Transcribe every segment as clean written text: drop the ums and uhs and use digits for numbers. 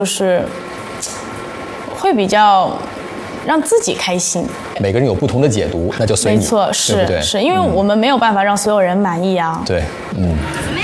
就是会比较让自己开心。 每个人有不同的解读，那就随你。 没错， 对不对？ 是因为我们没有办法让所有人满意啊。 对，嗯。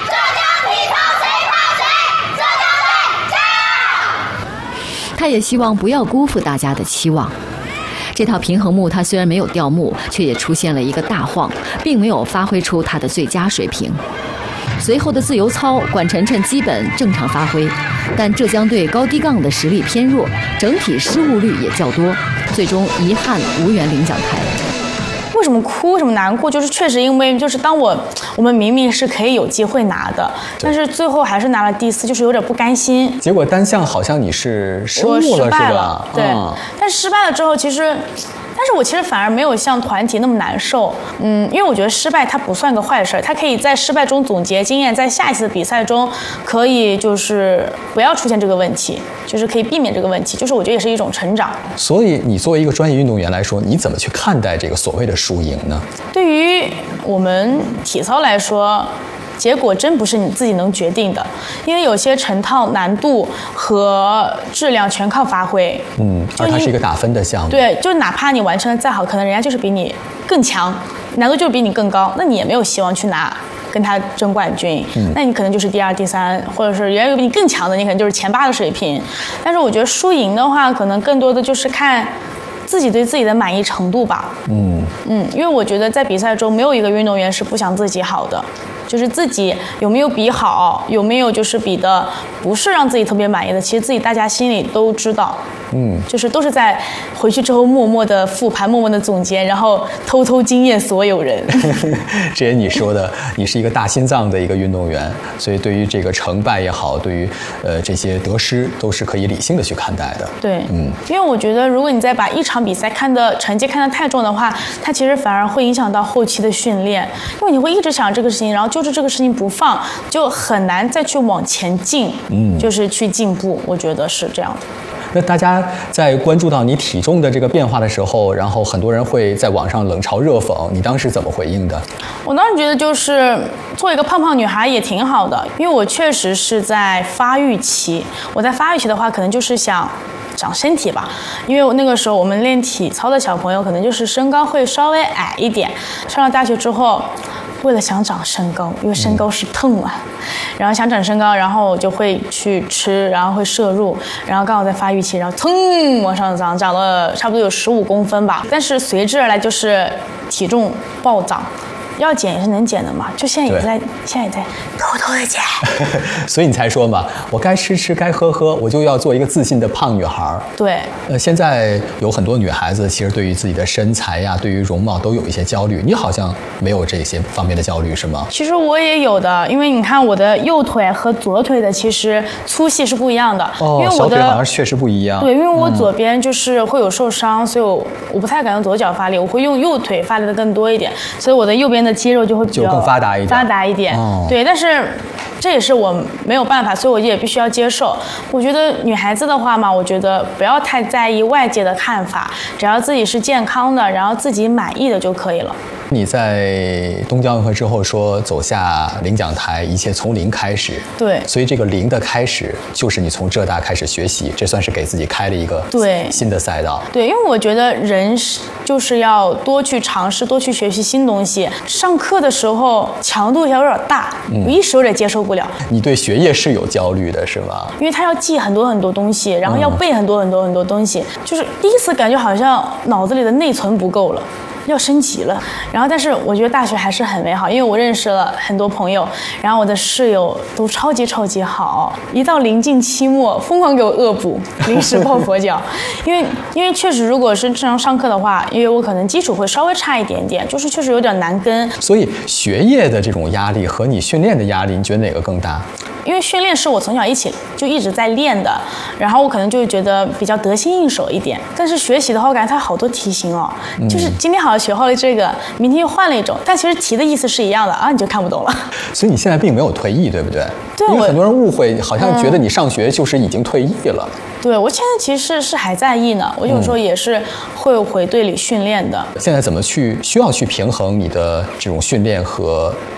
他也希望不要辜负大家的期望。这套平衡木，它虽然没有掉木，却也出现了一个大晃，并没有发挥出它的最佳水平。随后的自由操，管晨晨基本正常发挥，但浙江队高低杠的实力偏弱，整体失误率也较多，最终遗憾无缘领奖台。 为什么哭？为什么难过？就是确实因为就是我们明明是可以有机会拿的，但是最后还是拿了第4，就是有点不甘心。 结果单项好像你是失误了， 我失败了， 是吧？对，但失败了之后，但是我其实反而没有像团体那么难受，因为我觉得失败它不算个坏事，它可以在失败中总结经验，在下一次的比赛中可以就是不要出现这个问题，就是可以避免这个问题，就是我觉得也是一种成长。 所以你作为一个专业运动员来说，你怎么去看待这个所谓的输赢呢？ 对于我们体操来说，结果真不是你自己能决定的，因为有些成套难度和质量全靠发挥。 而它是一个打分的项目。 对，就是哪怕你完成的再好，可能人家就是比你更强，难度就是比你更高，那你也没有希望去跟他争冠军。那你可能就是第2、第3，或者是人家有比你更强的，你可能就是前8的水平。但是我觉得输赢的话，可能更多的就是看自己对自己的满意程度吧。因为我觉得在比赛中没有一个运动员是不想自己好的，就是自己有没有比好，有没有就是比的不是让自己特别满意的，其实自己大家心里都知道。就是都是在回去之后默默的复盘，默默的总结，然后偷偷惊艳所有人。 这也你说的，你是一个大心脏的一个运动员，所以对于这个成败也好，对于这些得失都是可以理性的去看待的。 对，因为我觉得如果你再把一场比赛成绩看得太重的话，它其实反而会影响到后期的训练，因为你会一直想这个事情，然后揪着这个事情不放，就很难再去往前进，就是去进步，我觉得是这样的。 那大家在关注到你体重的这个变化的时候，然后很多人会在网上冷嘲热讽，你当时怎么回应的？ 我当时觉得就是做一个胖胖女孩也挺好的，因为我确实是在发育期。我在发育期的话，可能就是想长身体吧，因为那个时候我们练体操的小朋友可能就是身高会稍微矮一点。上了大学之后，为了想长身高，因为身高是痛啊，然后想长身高，然后就会去吃，然后会摄入，然后刚好在发育期，然后噌往上长了差不多有15公分吧。但是随之而来就是体重暴涨。要减也是能减的嘛，就现在也在偷偷的减。 所以你才说嘛，我该吃吃该喝喝，我就要做一个自信的胖女孩。 对， 现在有很多女孩子其实对于自己的身材呀，对于容貌都有一些焦虑，你好像没有这些方面的焦虑是吗？ 其实我也有的，因为你看我的右腿和左腿的其实粗细是不一样的。因为我的小腿好像确实不一样。 对，因为我左边就是会有受伤，所以我不太敢用左脚发力，我会用右腿发力的更多一点，所以我的右边的肌肉就会比较更发达一点。 对，但是这也是我没有办法，所以我也必须要接受。我觉得女孩子的话嘛，我觉得不要太在意外界的看法，只要自己是健康的，然后自己满意的就可以了。 你在东京奥运会之后说走下领奖台，一切从零开始。 对， 所以这个零的开始就是你从浙大开始学习，这算是给自己开了一个新的赛道。 对，因为我觉得人就是要多去尝试，多去学习新东西。上课的时候强度有点大，我一时有点接受不了。 你对学业是有焦虑的是吗？ 因为他要记很多很多东西，然后要背很多很多很多东西，就是第一次感觉好像脑子里的内存不够了。要升级了，然后但是我觉得大学还是很美好，因为我认识了很多朋友，然后我的室友都超级好，一到临近期末疯狂给我恶补，临时抱佛脚。因为确实如果是正常上课的话，因为我可能基础会稍微差一点点，就是确实有点难跟。 所以学业的这种压力和你训练的压力，你觉得哪个更大？ 因为训练是我从小一直在练的，然后我可能就觉得比较得心应手一点。但是学习的话，我感觉它好多题型哦，就是今天好像学会了这个，明天又换了一种，但其实题的意思是一样的啊，你就看不懂了。 所以你现在并没有退役，对不对？ 对， 因为很多人误会，好像觉得你上学就是已经退役了。 对，我现在其实是还在役呢，我有时候也是会回队里训练的。 现在怎么需要去平衡你的这种训练和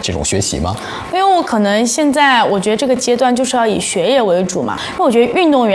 这种学习吗？ 因为我可能现在我觉得这个阶段就是要以学业为主嘛，因为我觉得运动员